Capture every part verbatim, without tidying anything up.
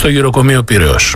στο γυροκομείο Πειραιώς.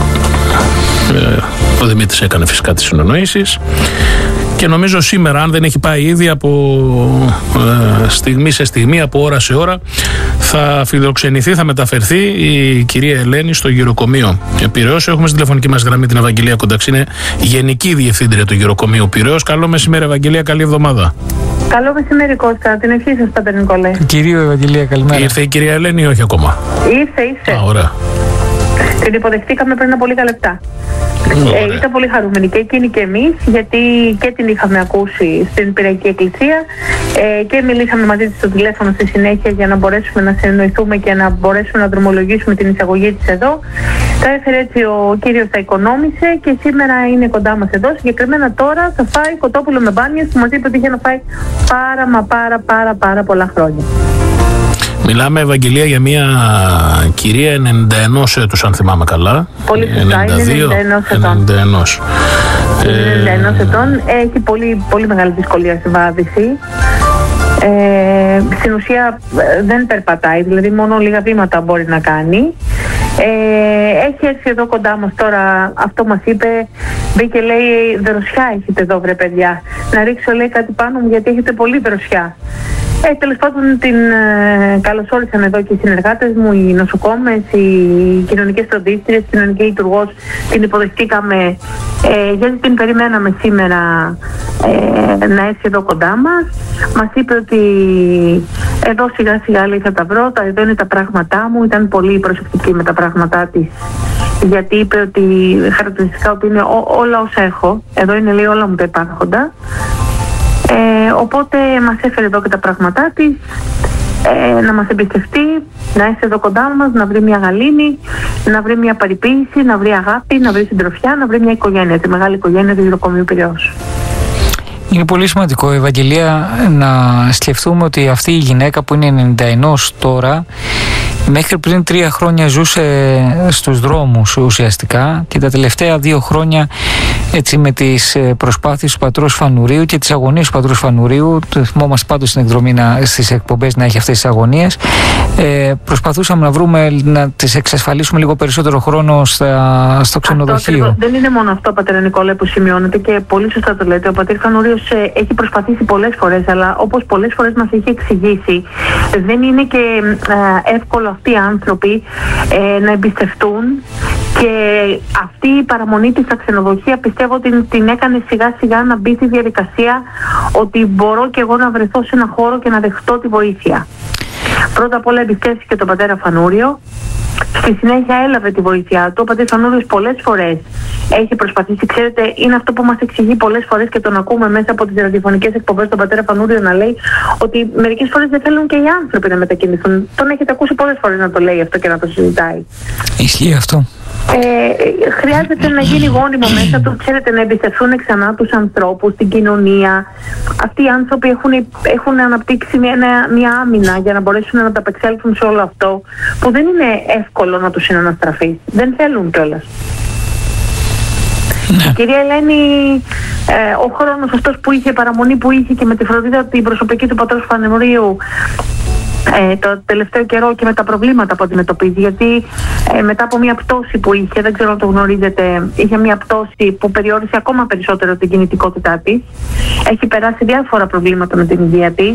Ο Δημήτρης έκανε φυσικά τις συνεννοήσεις και νομίζω σήμερα, αν δεν έχει πάει ήδη, από ε, στιγμή σε στιγμή, από ώρα σε ώρα, θα φιλοξενηθεί, θα μεταφερθεί η κυρία Ελένη στο γυροκομείο Πειραιώς. Έχουμε στην τηλεφωνική μας γραμμή την Ευαγγελία Κονταξή, είναι Γενική Διευθύντρια του γυροκομείου Πειραιώς. Καλό μεσημέρι, Ευαγγελία, καλή εβδομάδα. Καλό μεσημέρι, Κώστα. Την ευχή σας, Πατέρ Νικολέ. Κυρία Ευαγγελία, καλημέρα. Ήρθε η κυρία Ελένη ή όχι ακόμα? Ήρθε, ήρθε. Α, ωραία. Την υποδεχτήκαμε πριν από λίγα λεπτά. Ε, ήταν πολύ χαρούμενη και εκείνη και εμείς, γιατί και την είχαμε ακούσει στην Πειραϊκή Εκκλησία ε, και μιλήσαμε μαζί της στο τηλέφωνο στη συνέχεια για να μπορέσουμε να συνεννοηθούμε και να μπορέσουμε να δρομολογήσουμε την εισαγωγή της εδώ. Τα έφερε έτσι ο κύριος, τα οικονόμησε και σήμερα είναι κοντά μας εδώ. Συγκεκριμένα τώρα θα φάει κοτόπουλο με μπάνιες που μας είπε ότι είχε να φάει πάρα μα πάρα πάρα πάρα πολλά χρόνια. Μιλάμε, Ευαγγελία, για μια κυρία ενενήντα ενός έτους, αν θυμάμαι καλά. Πολύ σωστά, είναι ενενήντα ενός ετών. ενενήντα ενός. ενενήντα ενός ετών. Έχει πολύ, πολύ μεγάλη δυσκολία στη βάδηση. Ε, στην ουσία δεν περπατάει, δηλαδή μόνο λίγα βήματα μπορεί να κάνει. Ε, έχει έρθει εδώ κοντά μας τώρα, αυτό μας είπε, μπήκε, λέει, δροσιά έχετε εδώ, βρε παιδιά. Να ρίξω, λέει, κάτι πάνω μου γιατί έχετε πολύ δροσιά. Ε, τέλος πάντων την ε, καλωσόρισαν εδώ και οι συνεργάτες μου, οι νοσοκόμες, οι κοινωνικές φροντίστριες, η κοινωνική λειτουργός. Την υποδεχτήκαμε ε, γιατί την περιμέναμε σήμερα ε, να έρθει εδώ κοντά μας. Μας είπε ότι εδώ σιγά σιγά, λέει, θα τα βρω, τα, εδώ είναι τα πράγματά μου. Ήταν πολύ προσεκτική με τα πράγματά της, γιατί είπε ότι χαρακτηριστικά ότι είναι ό, όλα όσα έχω. Εδώ είναι, λέει, όλα μου τα υπάρχοντα. Ε, οπότε μας έφερε εδώ και τα πράγματά της, ε, να μας εμπιστευτεί, να έρθει εδώ κοντά μας, να βρει μια γαλήνη, να βρει μια παρηποίηση, να βρει αγάπη, να βρει συντροφιά, να βρει μια οικογένεια, τη μεγάλη οικογένεια του γυροκομείου Πειραιώς. Είναι πολύ σημαντικό, Ευαγγελία, να σκεφτούμε ότι αυτή η γυναίκα που είναι ενενήντα ενός τώρα, μέχρι πριν τρία χρόνια ζούσε στους δρόμους ουσιαστικά και τα τελευταία δύο χρόνια, έτσι, με τις προσπάθειες του πατρός Φανουρίου και τις αγωνίες του πατρός Φανουρίου, το θυμόμαστε πάντως στην εκδρομή, να, στις εκπομπές, να έχει αυτές τις αγωνίες, ε, προσπαθούσαμε να βρούμε, να τις εξασφαλίσουμε λίγο περισσότερο χρόνο στα, στο ξενοδοχείο. Αυτό, δεν είναι μόνο αυτό, Πατέρα Νικόλα, που σημειώνεται και πολύ σωστά το λέτε. Ο πατήρ Φανουρίου έχει προσπαθήσει πολλές φορές, αλλά όπως πολλές φορές μας έχει εξηγήσει, δεν είναι και ε, εύκολο αυτοί οι άνθρωποι ε, να εμπιστευτούν, και αυτή η παραμονή της στα ξενοδοχεία πιστεύω ότι την, την έκανε σιγά σιγά να μπει στη διαδικασία ότι μπορώ και εγώ να βρεθώ σε ένα χώρο και να δεχτώ τη βοήθεια. Πρώτα απ' όλα εμπιστεύτηκε τον πατέρα Φανούριο. Στη συνέχεια έλαβε τη βοήθειά του. Ο πατέρας Φανούριος πολλές φορές έχει προσπαθήσει. Ξέρετε, είναι αυτό που μας εξηγεί πολλές φορές και τον ακούμε μέσα από τις ραδιοφωνικές εκπομπές τον πατέρα Φανούριο να λέει ότι μερικές φορές δεν θέλουν και οι άνθρωποι να μετακινηθούν. Τον έχετε ακούσει πολλές φορές να το λέει αυτό και να το συζητάει. Ισχύει αυτό. Ε, χρειάζεται να γίνει γόνιμο μέσα του, ξέρετε, να εμπιστευτούν ξανά τους ανθρώπους, την κοινωνία. Αυτοί οι άνθρωποι έχουν, έχουν αναπτύξει μια, μια άμυνα για να μπορέσουν να ανταπεξέλθουν σε όλο αυτό που δεν είναι εύκολο να τους συναναστραφεί. Δεν θέλουν κιόλας. Ναι. Κυρία Ελένη, ε, ο χρόνος αυτός που είχε, παραμονή που είχε και με τη φροντίδα την προσωπική του πατρός Φανουρίου, Ε, το τελευταίο καιρό και με τα προβλήματα που αντιμετωπίζει, γιατί ε, μετά από μια πτώση που είχε, δεν ξέρω αν το γνωρίζετε, είχε μια πτώση που περιόρισε ακόμα περισσότερο την κινητικότητά της. Έχει περάσει διάφορα προβλήματα με την υγεία της.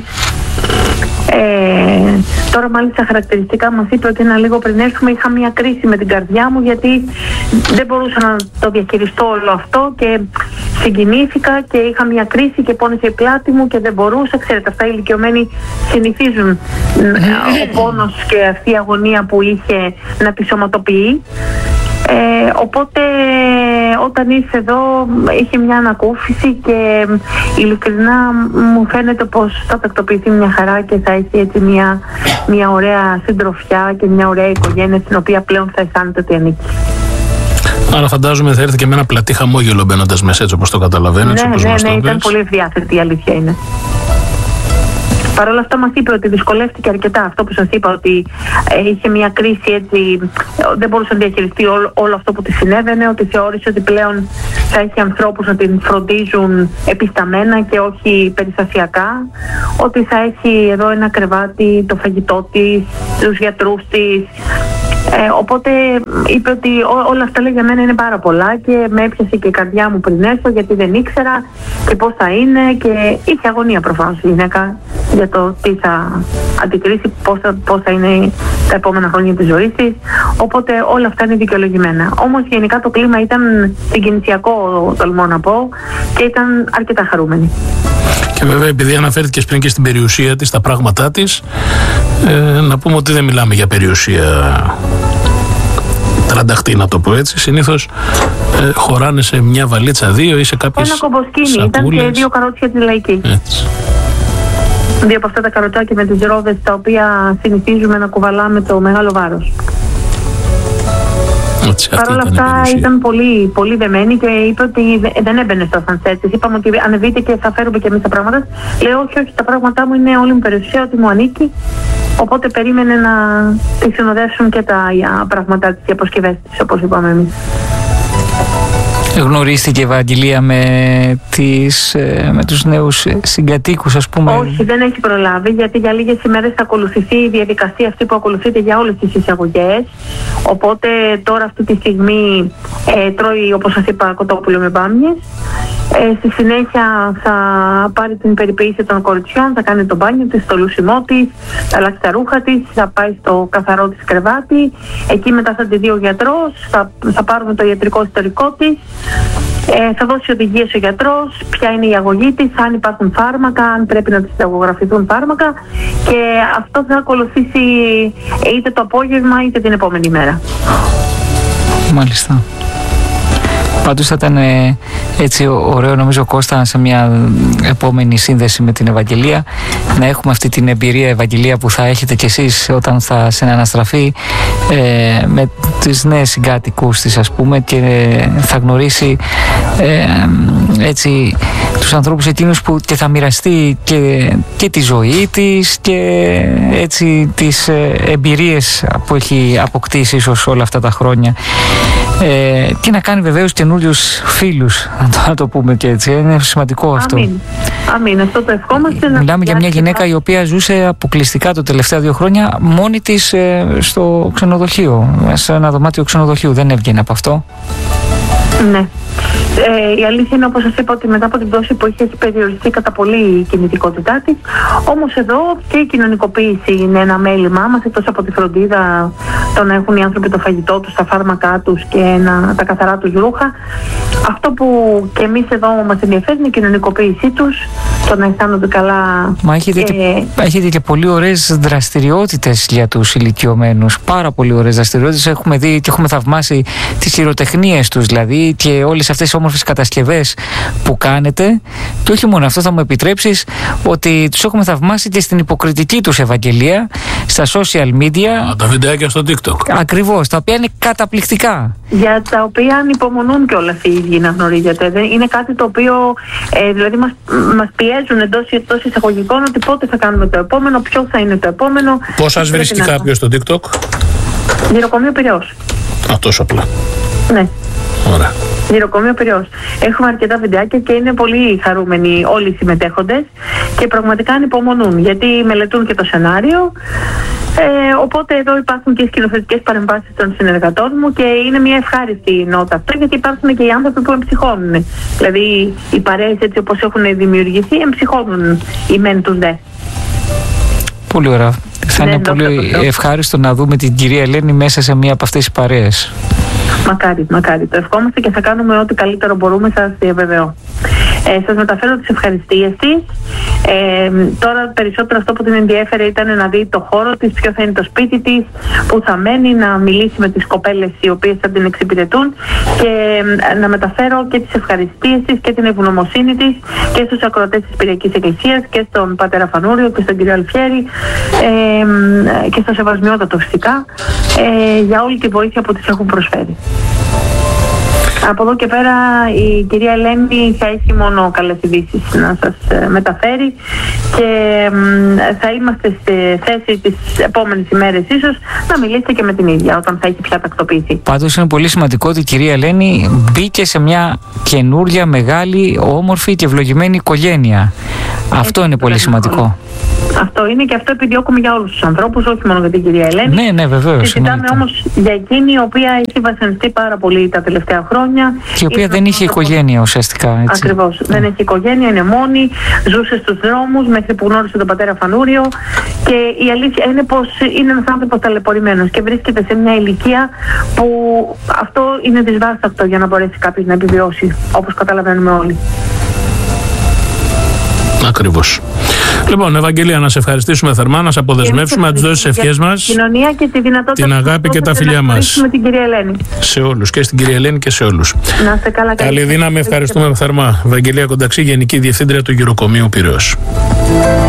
Ε, τώρα μάλιστα χαρακτηριστικά μας είπε ότι ένα λίγο πριν έρθουμε είχα μια κρίση με την καρδιά μου, γιατί δεν μπορούσα να το διαχειριστώ όλο αυτό και συγκινήθηκα και είχα μια κρίση και πόνεσε η πλάτη μου και δεν μπορούσα. Ξέρετε, αυτά οι ηλικιωμένοι συνηθίζουν ο πόνος και αυτή η αγωνία που είχε να τη σωματοποιεί. Ε, οπότε όταν ήρθε εδώ είχε μια ανακούφιση και ειλικρινά μου φαίνεται πως θα τακτοποιηθεί μια χαρά και θα έχει έτσι μια, μια ωραία συντροφιά και μια ωραία οικογένεια στην οποία πλέον θα αισθάνεται ότι ανήκει. Άρα φαντάζομαι θα έρθει και με ένα πλατή χαμόγελο μπαίνοντας μέσα, έτσι όπως το καταλαβαίνω. Ναι, ναι, ναι, ήταν πολύ ευδιάθετη, η αλήθεια είναι. Παρ' όλα αυτά μας είπε ότι δυσκολεύτηκε αρκετά. Αυτό που σας είπα, ότι ε, είχε μια κρίση, έτσι, δεν μπορούσε να διαχειριστεί όλο, όλο αυτό που τη συνέβαινε, ότι θεώρησε ότι πλέον θα έχει ανθρώπους να την φροντίζουν επισταμένα και όχι περιστασιακά, ότι θα έχει εδώ ένα κρεβάτι, το φαγητό της, τους γιατρούς της, Ε, οπότε είπε ότι ό, όλα αυτά λέει, για μένα είναι πάρα πολλά και με έπιασε και η καρδιά μου πριν έρθω, γιατί δεν ήξερα και πώς θα είναι, και είχε αγωνία προφανώς η γυναίκα για το τι θα αντικρίσει, πώς θα, πώς θα είναι τα επόμενα χρόνια της ζωής της. Οπότε όλα αυτά είναι δικαιολογημένα. Όμως γενικά το κλίμα ήταν συγκινησιακό, τολμώ να πω, και ήταν αρκετά χαρούμενη. Και βέβαια, επειδή αναφέρθηκες πριν και στην περιουσία της, τα πράγματά της, ε, να πούμε ότι δεν μιλάμε για περιουσία τρανταχτή, να το πω έτσι. Συνήθως ε, χωράνε σε μια βαλίτσα δύο ή σε κάποιες ένα κομποσκίνη, ήταν και δύο καρότσια της Λαϊκής. Έτσι. Δύο από αυτά τα καροτσάκια με τις ρόδες, τα οποία συνηθίζουμε να κουβαλάμε το μεγάλο βάρος. Παρ' όλα αυτά ήταν πολύ, πολύ δεμένη και είπε ότι δεν έμπαινε στο σανσέρ της. Είπαμε ότι ανεβείτε και θα φέρουμε και εμείς τα πράγματα. Λέω όχι, όχι, τα πράγματά μου είναι όλη μου περιουσία, ότι μου ανήκει. Οπότε περίμενε να τη συνοδεύσουν και τα πράγματά της, οι αποσκευές της, όπως είπαμε εμείς. Γνωρίστηκε η Ευαγγελία με, τις, με τους νέους συγκατοίκους, ας πούμε? Όχι, δεν έχει προλάβει, γιατί για λίγες ημέρες θα ακολουθηθεί η διαδικασία αυτή που ακολουθείται για όλες τις εισαγωγές. Οπότε τώρα αυτή τη στιγμή ε, τρώει, όπως σας είπα, κοτόπουλο με μπάμιες. Ε, στη συνέχεια θα πάρει την περιποίηση των κοριτσιών, θα κάνει το μπάνιο της, το λούσιμό της, θα αλλάξει τα ρούχα της, θα πάει στο καθαρό της κρεβάτι. Εκεί μετά θα τη δει ο γιατρός, θα, θα πάρουμε το ιατρικό ιστορικό της. Ε, θα δώσει οδηγίες ο γιατρός, ποια είναι η αγωγή της, αν υπάρχουν φάρμακα, αν πρέπει να της συνταγογραφηθούν φάρμακα, και αυτό θα ακολουθήσει είτε το απόγευμα είτε την επόμενη μέρα. Μάλιστα. Πάντως θα ήταν ε, έτσι ωραίο, νομίζω, Κώστα, σε μια επόμενη σύνδεση με την Ευαγγελία, να έχουμε αυτή την εμπειρία, Ευαγγελία, που θα έχετε κι εσείς όταν θα συναναστραφεί ε, με τις νέες συγκάτοικους της, ας πούμε, και ε, θα γνωρίσει ε, έτσι τους ανθρώπους εκείνους που και θα μοιραστεί και, και τη ζωή της και έτσι τις ε, εμπειρίες που έχει αποκτήσει ίσως όλα αυτά τα χρόνια. Ε, και να κάνει βεβαίως καινούριους φίλους, να το, να το πούμε και έτσι. Είναι σημαντικό αυτό. Αμήν. Αμήν. Αυτό το ευχόμαστε. Μιλάμε για μια γυναίκα η οποία ζούσε αποκλειστικά τα τελευταία δύο χρόνια μόνη της ε, στο ξενοδοχείο, σε ένα δωμάτιο ξενοδοχείου. Δεν έβγαινε από αυτό. Ναι. Ε, η αλήθεια είναι, όπως σας είπα, ότι μετά από την πτώση που είχε, έχει περιοριστεί κατά πολύ η κινητικότητά της. Όμως εδώ και η κοινωνικοποίηση είναι ένα μέλημά μας, εκτός από τη φροντίδα, το να έχουν οι άνθρωποι το φαγητό τους, τα φάρμακά τους και να, τα καθαρά τους ρούχα. Αυτό που και εμείς εδώ μας ενδιαφέρει είναι η κοινωνικοποίησή τους, το να αισθάνονται καλά. Μα έχετε και, και, έχετε και πολύ ωραίες δραστηριότητες για τους ηλικιωμένους. Πάρα πολύ ωραίες δραστηριότητες. Έχουμε δει και έχουμε θαυμάσει τις χειροτεχνίες τους, δηλαδή, και όλες αυτές τις όμορφες κατασκευές που κάνετε. Και όχι μόνο αυτό, θα μου επιτρέψεις ότι τους έχουμε θαυμάσει και στην υποκριτική τους Ευαγγελία στα social media. Α, τα βιντεάκια στο TikTok. Ακριβώς, τα οποία είναι καταπληκτικά. Για τα οποία ανυπομονούν κιόλας οι ίδιοι, να γνωρίζετε. Είναι κάτι το οποίο ε, δηλαδή μας, μας πιέζουν εντός, εντός εισαγωγικών, ότι πότε θα κάνουμε το επόμενο, ποιο θα είναι το επόμενο. Πώς σας βρίσκει κάποιος στο TikTok? Γυροκομείο Πειραιώς. Α, τόσο απλά. Ναι. Ωραία. Γυροκομείο Πειραιώς. Έχουμε αρκετά βιντεάκια και είναι πολύ χαρούμενοι όλοι οι συμμετέχοντες και πραγματικά ανυπομονούν, γιατί μελετούν και το σενάριο. Ε, οπότε εδώ υπάρχουν και σκηνοθετικές παρεμβάσεις των συνεργατών μου και είναι μια ευχάριστη νότα αυτό, γιατί υπάρχουν και οι άνθρωποι που εμψυχώνουν. Δηλαδή οι παρέες, έτσι όπως έχουν δημιουργηθεί, εμψυχώνουν οι μεν τους δε. Πολύ ωραία. Θα ναι, είναι πολύ ευχάριστο να δούμε την κυρία Ελένη μέσα σε μία από αυτές τις παρέες. Μακάρι, μακάρι. Το ευχόμαστε και θα κάνουμε ό,τι καλύτερο μπορούμε, σας διαβεβαιώ. Ε, σας μεταφέρω τις ευχαριστίες της. Ε, τώρα περισσότερο αυτό που την ενδιέφερε ήταν να δει το χώρο της, ποιο θα είναι το σπίτι της, που θα μένει, να μιλήσει με τις κοπέλες οι οποίες θα την εξυπηρετούν και ε, να μεταφέρω και τις ευχαριστίες της και την ευγνωμοσύνη της και στους ακροατές της Πυριακής Εκκλησίας και στον πατέρα Φανούριο και στον κύριο Αλφιέρη ε, και στο Σεβασμιότατο φυσικά ε, για όλη τη βοήθεια που της έχουν προσφέρει. Από εδώ και πέρα η κυρία Ελένη θα έχει μόνο καλές ειδήσεις να σας μεταφέρει και θα είμαστε στη θέση τις επόμενες ημέρες ίσως να μιλήσετε και με την ίδια όταν θα έχει πια τακτοποιηθεί. Πάντως είναι πολύ σημαντικό ότι η κυρία Ελένη μπήκε σε μια καινούρια, μεγάλη, όμορφη και ευλογημένη οικογένεια. Αυτό είναι πολύ σημαντικό. Αυτό είναι και αυτό επιδιώκουμε για όλους τους ανθρώπους, όχι μόνο για την κυρία Ελένη. Ναι, ναι, βεβαίως. Συζητάμε όμως για εκείνη η οποία έχει βασανιστεί πάρα πολύ τα τελευταία χρόνια. Και η οποία είναι δεν είχε οικογένεια ουσιαστικά. Έτσι. Ακριβώς. Mm. Δεν έχει οικογένεια, είναι μόνη, ζούσε στους δρόμους μέχρι που γνώρισε τον πατέρα Φανούριο. Και η αλήθεια είναι πως είναι ένας άνθρωπος ταλαιπωρημένος και βρίσκεται σε μια ηλικία που αυτό είναι δυσβάσταχτο για να μπορέσει κάποιος να επιβιώσει, όπως καταλαβαίνουμε όλοι. Ακριβώς. Λοιπόν, Ευαγγελία, να σε ευχαριστήσουμε θερμά, να σε αποδεσμεύσουμε, να τις δώσεις τις ευχές μας, κοινωνία και τη δυνατότητα την αγάπη και τα φιλιά μας. Με την κυρία Ελένη. Σε όλους, και στην κυρία Ελένη και σε όλους. Να είστε καλά. Καλή δύναμη, ευχαριστούμε θερμά. Ευαγγελία Κονταξή, Γενική Διευθύντρια του Γυροκομείου Πειραιώς.